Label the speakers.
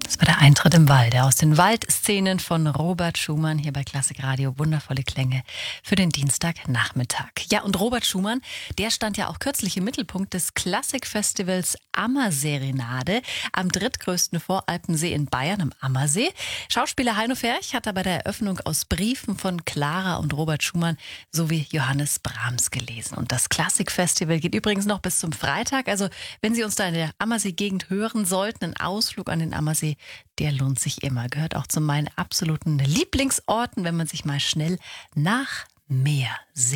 Speaker 1: Das war der Eintritt im Walde aus den Waldszenen von Robert Schumann hier bei Klassik Radio. Wundervolle Klänge für den Dienstagnachmittag. Ja, und Robert Schumann, der stand ja auch kürzlich im Mittelpunkt des Klassikfestivals Ammerserenade am drittgrößten Voralpensee in Bayern, am Ammersee. Schauspieler Heino Ferch hat da bei der Eröffnung aus Briefen von Clara und Robert Schumann sowie Johannes Brahms gelesen. Und das Klassikfestival geht übrigens noch bis zum Freitag. Also wenn Sie uns da in der Ammersee-Gegend hören sollten, ein Ausflug an den Ammersee, der lohnt sich immer. Gehört auch zu meinen absoluten Lieblingsorten, wenn man sich mal schnell nach Meer sehnt.